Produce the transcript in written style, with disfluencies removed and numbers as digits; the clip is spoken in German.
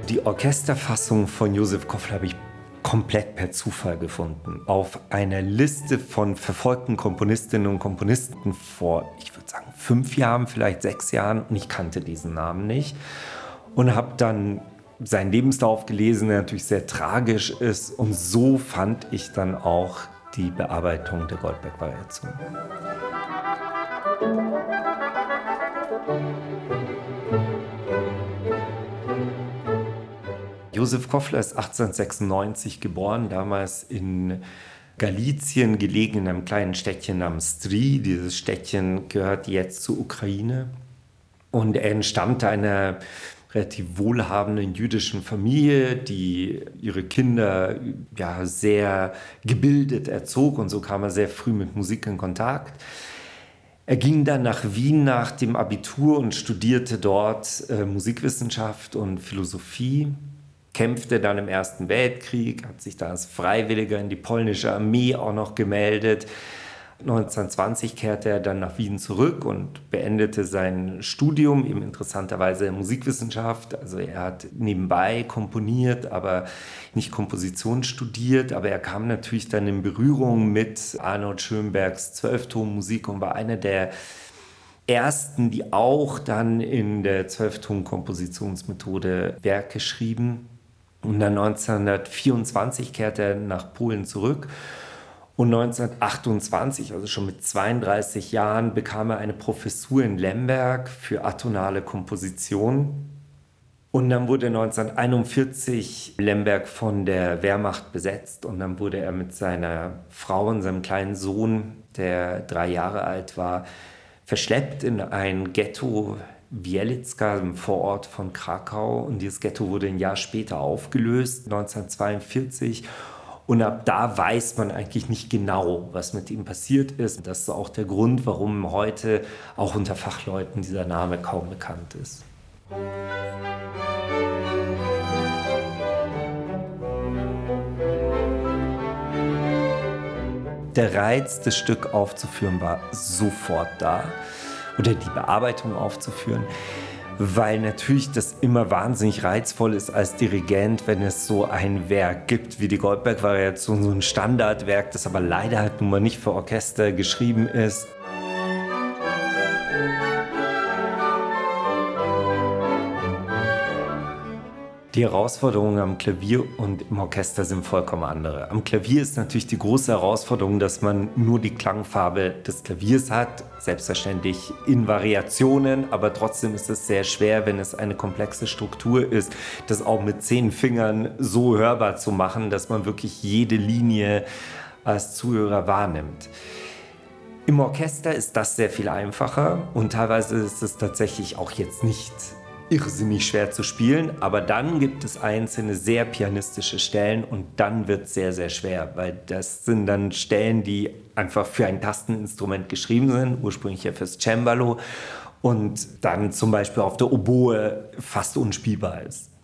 Die Orchesterfassung von Josef Koffler habe ich komplett per Zufall gefunden. Auf einer Liste von verfolgten Komponistinnen und Komponisten vor, ich würde sagen, 5 Jahren, vielleicht 6 Jahren. Und ich kannte diesen Namen nicht. Und habe dann seinen Lebenslauf gelesen, der natürlich sehr tragisch ist. Und so fand ich dann auch die Bearbeitung der Goldberg-Variation. Josef Koffler ist 1896 geboren, damals in Galizien, gelegen in einem kleinen Städtchen namens Stri. Dieses Städtchen gehört jetzt zur Ukraine. Und er entstammte einer relativ wohlhabenden jüdischen Familie, die ihre Kinder sehr gebildet erzog. Und so kam er sehr früh mit Musik in Kontakt. Er ging dann nach Wien nach dem Abitur und studierte dort Musikwissenschaft und Philosophie. Kämpfte dann im Ersten Weltkrieg, hat sich da als Freiwilliger in die polnische Armee auch noch gemeldet. 1920 kehrte er dann nach Wien zurück und beendete sein Studium, eben interessanterweise Musikwissenschaft. Also er hat nebenbei komponiert, aber nicht Komposition studiert. Aber er kam natürlich dann in Berührung mit Arnold Schönbergs Zwölftonmusik und war einer der ersten, die auch dann in der Zwölfton-Kompositionsmethode Werke schrieben. Und dann 1924 kehrte er nach Polen zurück. Und 1928, also schon mit 32 Jahren, bekam er eine Professur in Lemberg für atonale Komposition. Und dann wurde 1941 Lemberg von der Wehrmacht besetzt. Und dann wurde er mit seiner Frau und seinem kleinen Sohn, der 3 Jahre alt war, verschleppt in ein Ghetto Wieliczka, im Vorort von Krakau. Und dieses Ghetto wurde ein Jahr später aufgelöst, 1942. Und ab da weiß man eigentlich nicht genau, was mit ihm passiert ist. Das ist auch der Grund, warum heute auch unter Fachleuten dieser Name kaum bekannt ist. Der Reiz, das Stück aufzuführen, war sofort da. Oder die Bearbeitung aufzuführen, weil natürlich das immer wahnsinnig reizvoll ist als Dirigent, wenn es so ein Werk gibt wie die Goldberg-Variation, so ein Standardwerk, das aber leider halt nun mal nicht für Orchester geschrieben ist. Die Herausforderungen am Klavier und im Orchester sind vollkommen andere. Am Klavier ist natürlich die große Herausforderung, dass man nur die Klangfarbe des Klaviers hat, selbstverständlich in Variationen, aber trotzdem ist es sehr schwer, wenn es eine komplexe Struktur ist, das auch mit 10 Fingern so hörbar zu machen, dass man wirklich jede Linie als Zuhörer wahrnimmt. Im Orchester ist das sehr viel einfacher und teilweise ist es tatsächlich auch jetzt nicht irrsinnig schwer zu spielen, aber dann gibt es einzelne sehr pianistische Stellen und dann wird es sehr, sehr schwer, weil das sind dann Stellen, die einfach für ein Tasteninstrument geschrieben sind, ursprünglich ja fürs Cembalo und dann zum Beispiel auf der Oboe fast unspielbar ist.